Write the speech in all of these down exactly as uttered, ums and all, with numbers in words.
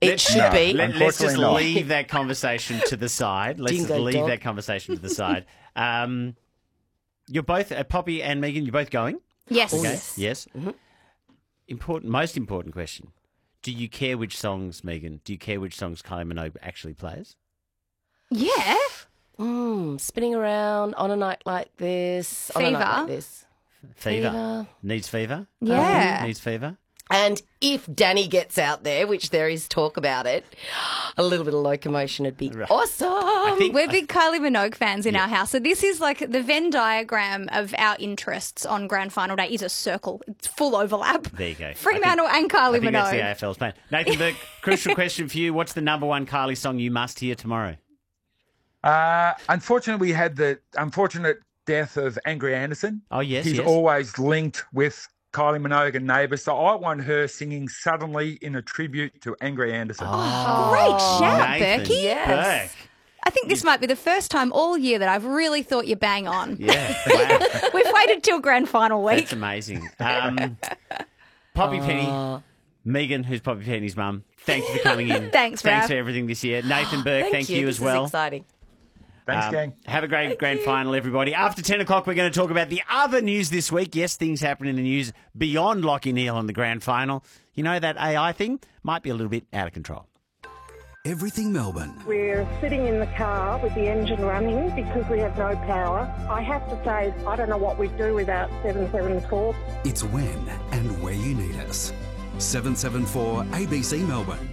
It Let's- should No, be. Let, let's just Unfortunately not. leave that conversation to the side. Let's just Dingo leave dog. that conversation to the side. Um, you're both, uh, Poppy and Megan, you're both going? Yes. Okay. yes. Yes. Mm-hmm. Important, most important question. Do you care which songs, Megan, do you care which songs Kylie Minogue actually plays? Yeah. Mm, spinning around on a night like this. On a night Fever. like this. Fever. Fever. Needs fever? Yeah. Needs fever? And if Danny gets out there, which there is talk about it, a little bit of locomotion would be Right. awesome. I think We're big Kylie Minogue fans in our house. So this is like the Venn diagram of our interests on Grand Final Day is a circle. It's full overlap. There you go. Fremantle I and think, I Kylie think that's the A Minogue. F L's plan. Nathan Burke, crucial question for you. What's the number one Kylie song you must hear tomorrow? Uh, unfortunately, we had the unfortunate death of Angry Anderson. Oh, yes, He's yes. always linked with Kylie Minogue and Neighbours, so I want her singing Suddenly in a tribute to Angry Anderson. Oh, Great shout, Nathan Berkey. Yes. Burke. I think this might be the first time all year that I've really thought you bang on. Yeah, wow. We've waited till Grand Final week. That's amazing. Um, Poppy Penny, Megan, who's Poppy Penny's mum, thank you for coming in. Thanks, Thanks Raph. for everything this year. Nathan Burke, thank, you, this as well. Is exciting. Thanks, Um, gang. Have a great grand final, everybody. After ten o'clock, we're going to talk about the other news this week. Yes, things happen in the news beyond Lachie Neale on the grand final. You know, that A I thing might be a little bit out of control. Everything Melbourne. We're sitting in the car with the engine running because we have no power. I have to say, I don't know what we'd do without seven seven four. It's when and where you need us. seven seven four A B C Melbourne.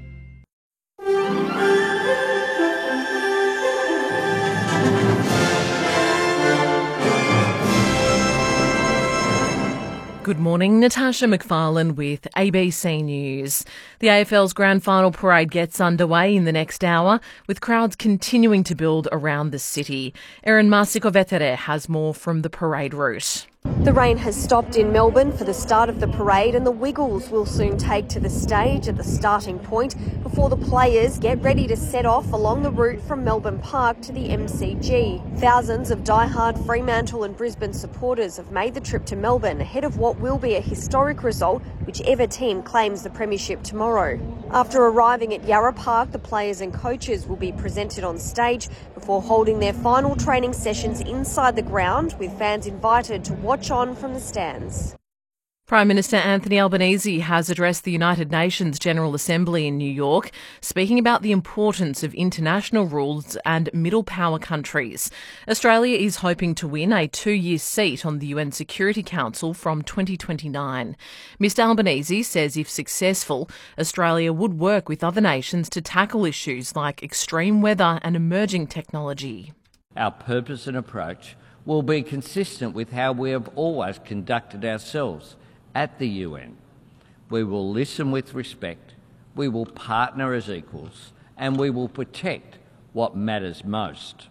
Good morning, Natasha McFarlane with A B C News. The A F L's Grand Final parade gets underway in the next hour, with crowds continuing to build around the city. Erin Masikovetere has more from the parade route. The rain has stopped in Melbourne for the start of the parade, and the Wiggles will soon take to the stage at the starting point before the players get ready to set off along the route from Melbourne Park to the M C G. Thousands of diehard Fremantle and Brisbane supporters have made the trip to Melbourne ahead of what will be a historic result, whichever team claims the premiership tomorrow. After arriving at Yarra Park, the players and coaches will be presented on stage before holding their final training sessions inside the ground, with fans invited to watch on from the stands. Prime Minister Anthony Albanese has addressed the United Nations General Assembly in New York, speaking about the importance of international rules and middle power countries. Australia is hoping to win a two-year seat on the U N Security Council from twenty twenty-nine. Mr Albanese says if successful, Australia would work with other nations to tackle issues like extreme weather and emerging technology. Our purpose and approach will be consistent with how we have always conducted ourselves at the U N. We will listen with respect, we will partner as equals, and we will protect what matters most.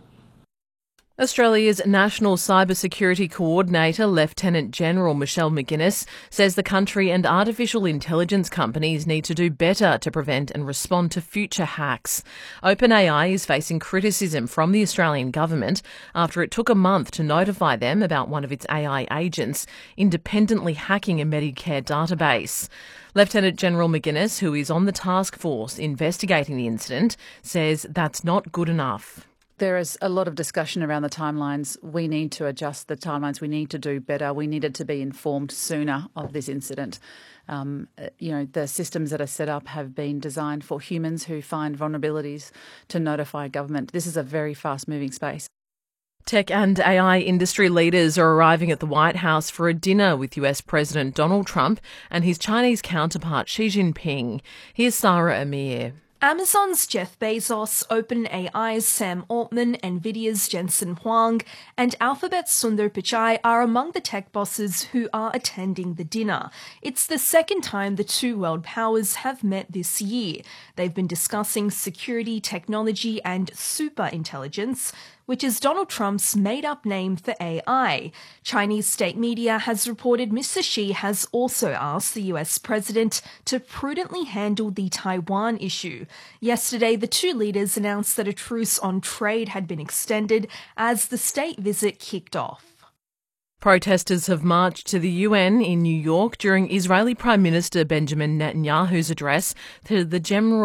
Australia's National Cybersecurity Coordinator, Lieutenant General Michelle McGuinness, says the country and artificial intelligence companies need to do better to prevent and respond to future hacks. OpenAI is facing criticism from the Australian government after it took a month to notify them about one of its A I agents independently hacking a Medicare database. Lieutenant General McGuinness, who is on the task force investigating the incident, says that's not good enough. There is a lot of discussion around the timelines. We need to adjust the timelines. We need to do better. We needed to be informed sooner of this incident. Um, you know, the systems that are set up have been designed for humans who find vulnerabilities to notify government. This is a very fast-moving space. Tech and A I industry leaders are arriving at the White House for a dinner with U S President Donald Trump and his Chinese counterpart Xi Jinping. Here's Sarah Amir. Amazon's Jeff Bezos, OpenAI's Sam Altman, Nvidia's Jensen Huang, and Alphabet's Sundar Pichai are among the tech bosses who are attending the dinner. It's the second time the two world powers have met this year. They've been discussing security, technology, and superintelligence, which is Donald Trump's made-up name for A I. Chinese state media has reported Mister Xi has also asked the U S president to prudently handle the Taiwan issue. Yesterday, the two leaders announced that a truce on trade had been extended as the state visit kicked off. Protesters have marched to the U N in New York during Israeli Prime Minister Benjamin Netanyahu's address to the General